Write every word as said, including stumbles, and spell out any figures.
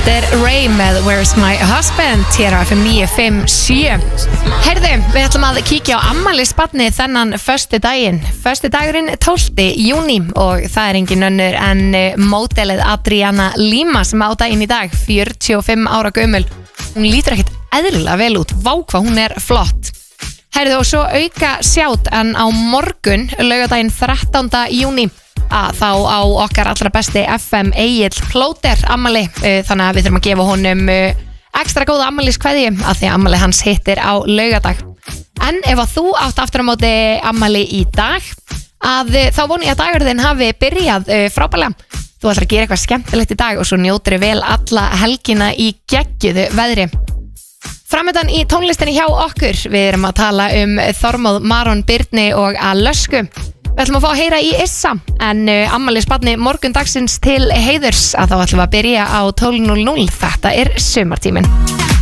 Þetta er Ray með Where's My Husband hér á F M níu fimm sjö. Heyrðu, við ætlum að kíkja á afmælisbarnið þennan föstudaginn. Föstudagurinn tólfti júní og það er engin önnur en módelið Adriana Lima sem á daginn í dag, fjörutíu og fimm ára gömul. Hún lítur ekkert eðlilega vel út, vá hvað hún er flott. Heyrðu, og svo auka sjátt en á morgun, laugardaginn þrettánda júní, að þá á okkar allra besti F M Egill Plóter ammali, þannig að við þurfum að gefa honum ekstra góða ammaliskveðju að því að ammali hans hittir á laugardag. En ef að þú átt aftur á móti ammali í dag, að þá voni ég að dagurðin hafi byrjað frábærlega. Þú ætlar að gera eitthvað skemmtilegt í dag og svo njótir vel alla helgina í geggjuðu veðri. Framöndan í tónlistinni hjá okkur, við erum að tala um Þormóð, Maron, Birni og Alösku. Við ætlum að fá að heyra í Issa, en uh, afmælisbarni morgundagsins til heiðurs að þá ætlum við að byrja á tólf núll núll. Þetta er sumartíminn.